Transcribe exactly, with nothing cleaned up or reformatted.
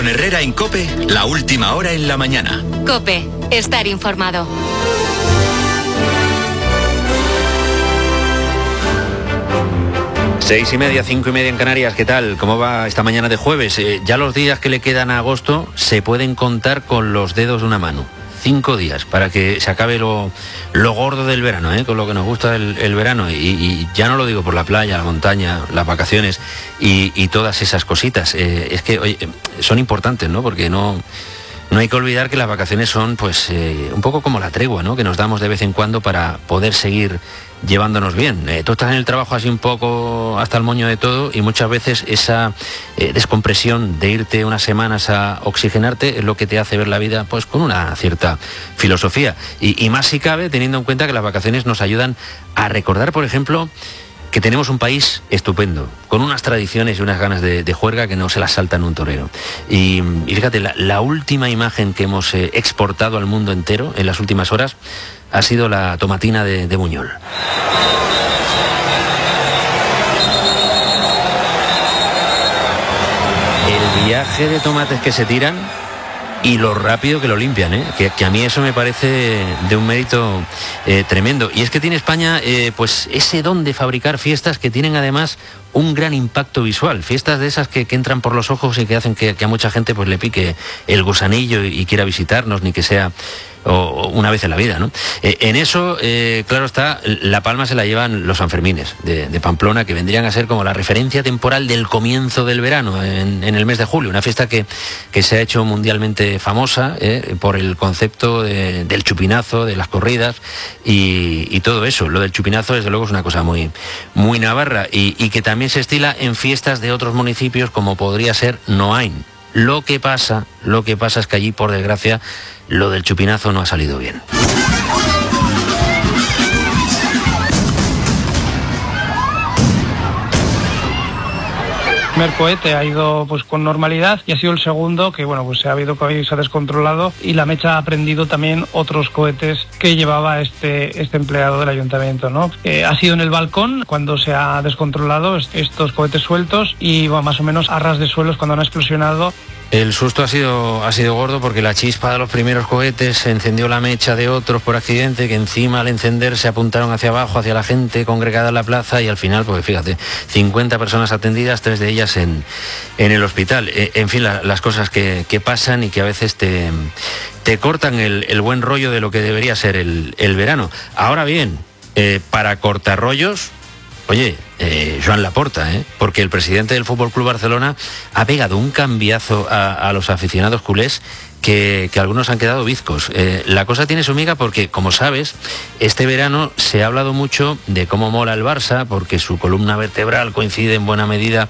Con Herrera en COPE, la última hora en la mañana. COPE, estar informado. Seis y media, cinco y media en Canarias. ¿Qué tal? ¿Cómo va esta mañana de jueves? Eh, ya los días que le quedan a agosto se pueden contar con los dedos de una mano. Cinco días para que se acabe lo, lo gordo del verano, ¿eh? Con lo que nos gusta el, el verano. Y, y ya no lo digo por la playa, la montaña, las vacaciones y, y todas esas cositas. Eh, es que oye, son importantes, ¿no? Porque no... No hay que olvidar que las vacaciones son pues eh, un poco como la tregua, ¿no? Que nos damos de vez en cuando para poder seguir llevándonos bien. Eh, tú estás en el trabajo así un poco hasta el moño de todo y muchas veces esa eh, descompresión de irte unas semanas a oxigenarte es lo que te hace ver la vida pues con una cierta filosofía. Y, y más si cabe teniendo en cuenta que las vacaciones nos ayudan a recordar, por ejemplo, que tenemos un país estupendo, con unas tradiciones y unas ganas de, de juerga que no se las saltan un torero. Y, y fíjate, la, la última imagen que hemos eh, exportado al mundo entero en las últimas horas ha sido la tomatina de, de Buñol. El viaje de tomates que se tiran y lo rápido que lo limpian, ¿eh? que, que a mí eso me parece de un mérito eh, tremendo. Y es que tiene España eh, pues ese don de fabricar fiestas que tienen además un gran impacto visual, fiestas de esas que, que entran por los ojos y que hacen que, que a mucha gente pues le pique el gusanillo y, y quiera visitarnos, ni que sea o, o una vez en la vida, ¿no? Eh, en eso, eh, claro está, la palma se la llevan los Sanfermines de, de Pamplona, que vendrían a ser como la referencia temporal del comienzo del verano, en, en el mes de julio, una fiesta que, que se ha hecho mundialmente famosa eh, por el concepto de, del chupinazo, de las corridas y, y todo eso. Lo del chupinazo, desde luego, es una cosa muy, muy navarra y, y que también se estila en fiestas de otros municipios, como podría ser Noain. Lo que pasa, lo que pasa es que allí, por desgracia, lo del chupinazo no ha salido bien. El primer cohete ha ido pues con normalidad y ha sido el segundo que bueno pues se ha habido se ha descontrolado y la mecha ha prendido también otros cohetes que llevaba este este empleado del ayuntamiento, ¿no? Eh, ha sido en el balcón cuando se ha descontrolado estos cohetes sueltos y bueno, más o menos a ras de suelos cuando han explosionado. El susto ha sido, ha sido gordo porque la chispa de los primeros cohetes encendió la mecha de otros por accidente, que encima al encender se apuntaron hacia abajo, hacia la gente congregada en la plaza y al final, pues fíjate, cincuenta personas atendidas, tres de ellas en, en el hospital. Eh, en fin, la, las cosas que, que pasan y que a veces te, te cortan el, el buen rollo de lo que debería ser el, el verano. Ahora bien, eh, para cortar rollos, oye, eh, Joan Laporta, ¿eh? porque el presidente del F C Barcelona ha pegado un cambiazo a, a los aficionados culés que, que algunos han quedado bizcos. Eh, la cosa tiene su miga porque, como sabes, este verano se ha hablado mucho de cómo mola el Barça, porque su columna vertebral coincide en buena medida